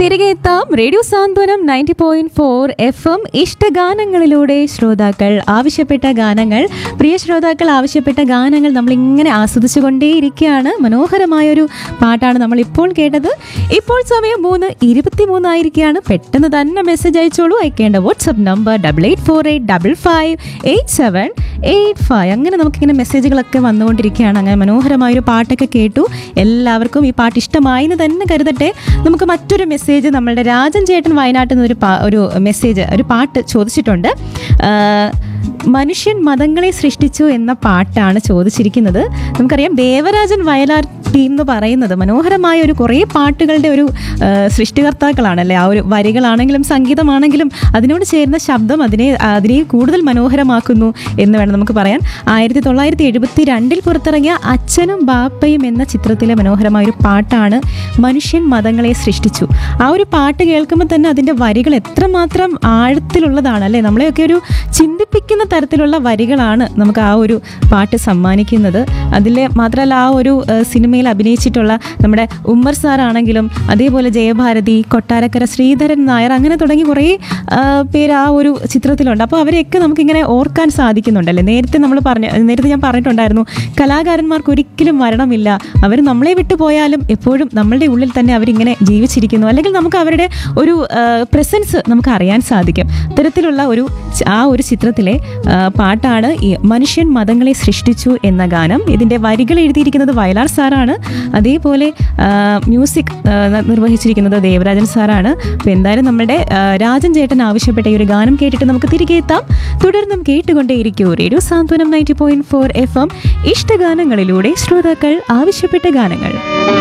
തിരികെ എത്താം റേഡിയോ സാന്ത്വനം 90.4 FM ഇഷ്ടഗാനങ്ങളിലൂടെ ശ്രോതാക്കൾ ആവശ്യപ്പെട്ട ഗാനങ്ങൾ, പ്രിയ ശ്രോതാക്കൾ ആവശ്യപ്പെട്ട ഗാനങ്ങൾ നമ്മളിങ്ങനെ ആസ്വദിച്ചുകൊണ്ടേയിരിക്കുകയാണ്. മനോഹരമായൊരു പാട്ടാണ് നമ്മൾ ഇപ്പോൾ കേട്ടത്. ഇപ്പോൾ സമയം 3:23 ആയിരിക്കുകയാണ്. പെട്ടെന്ന് തന്നെ മെസ്സേജ് അയച്ചോളൂ. അയക്കേണ്ട വാട്സ്ആപ്പ് നമ്പർ 8848555785. അങ്ങനെ നമുക്കിങ്ങനെ മെസ്സേജുകളൊക്കെ വന്നുകൊണ്ടിരിക്കുകയാണ്. അങ്ങനെ മനോഹരമായൊരു പാട്ടൊക്കെ കേട്ടു. എല്ലാവർക്കും ഈ പാട്ട് ഇഷ്ടമായി എന്ന് തന്നെ കരുതട്ടെ. നമുക്ക് മറ്റൊരു മെസ്സേജ് നമ്മളുടെ രാജൻ ചേട്ടൻ വയനാട്ടിൽ നിന്ന് ഒരു മെസ്സേജ്, ഒരു പാട്ട് ചോദിച്ചിട്ടുണ്ട്. മനുഷ്യൻ മതങ്ങളെ സൃഷ്ടിച്ചു എന്ന പാട്ടാണ് ചോദിച്ചിരിക്കുന്നത്. നമുക്കറിയാം ദേവരാജൻ വയലാർ ടീം എന്ന് പറയുന്നത് മനോഹരമായ ഒരു കുറേ പാട്ടുകളുടെ ഒരു സൃഷ്ടികർത്താക്കളാണല്ലേ. ആ ഒരു വരികളാണെങ്കിലും സംഗീതമാണെങ്കിലും അതിനോട് ചേരുന്ന ശബ്ദം അതിനെ കൂടുതൽ മനോഹരമാക്കുന്നു എന്ന് വേണം നമുക്ക് പറയാൻ. 1972 പുറത്തിറങ്ങിയ അച്ഛനും ബാപ്പയും എന്ന ചിത്രത്തിലെ മനോഹരമായൊരു പാട്ടാണ് മനുഷ്യൻ മതങ്ങളെ സൃഷ്ടിച്ചു. ആ ഒരു പാട്ട് കേൾക്കുമ്പോൾ തന്നെ അതിൻ്റെ വരികൾ എത്രമാത്രം ആഴത്തിലുള്ളതാണ് അല്ലേ. നമ്മളെയൊക്കെ ഒരു ചിന്തിപ്പിക്കുന്ന തരത്തിലുള്ള വരികളാണ് നമുക്ക് ആ ഒരു പാട്ട് സമ്മാനിക്കുന്നത്. അതിലെ മാത്രമല്ല ആ ഒരു സിനിമയിൽ അഭിനയിച്ചിട്ടുള്ള നമ്മുടെ ഉമ്മർ സാറാണെങ്കിലും അതേപോലെ ജയഭാരതി, കൊട്ടാരക്കര ശ്രീധരൻ നായർ, അങ്ങനെ തുടങ്ങി കുറേ പേര് ആ ഒരു ചിത്രത്തിലുണ്ട്. അപ്പോൾ അവരെയൊക്കെ നമുക്കിങ്ങനെ ഓർക്കാൻ സാധിക്കുന്നുണ്ടല്ലേ. നേരത്തെ ഞാൻ പറഞ്ഞിട്ടുണ്ടായിരുന്നു, കലാകാരന്മാർക്ക് ഒരിക്കലും മരണമില്ല. അവർ നമ്മളെ വിട്ടു പോയാലും എപ്പോഴും നമ്മളുടെ ഉള്ളിൽ തന്നെ അവരിങ്ങനെ ജീവിച്ചിരിക്കുന്നു, അല്ലെങ്കിൽ നമുക്ക് അവരുടെ ഒരു പ്രസൻസ് നമുക്ക് അറിയാൻ സാധിക്കും. ഇത്തരത്തിലുള്ള ആ ഒരു ചിത്രത്തിലെ പാട്ടാണ് ഈ മനുഷ്യൻ മതങ്ങളെ സൃഷ്ടിച്ചു എന്ന ഗാനം. ഇതിൻ്റെ വരികൾ എഴുതിയിരിക്കുന്നത് വയലാർ സാറാണ്. അതേപോലെ മ്യൂസിക് നിർവഹിച്ചിരിക്കുന്നത് ദേവരാജൻ സാറാണ്. അപ്പോൾ എന്തായാലും നമ്മുടെ രാജൻ ചേട്ടൻ ആവശ്യപ്പെട്ട ഈ ഒരു ഗാനം കേട്ടിട്ട് നമുക്ക് തിരികെ എത്താം. തുടർന്നും കേട്ടുകൊണ്ടേയിരിക്കൂ റേഡിയോ സാന്ത്വനം 90.4 FM ഇഷ്ടഗാനങ്ങളിലൂടെ ശ്രോതാക്കൾ ആവശ്യപ്പെട്ട ഗാനങ്ങൾ.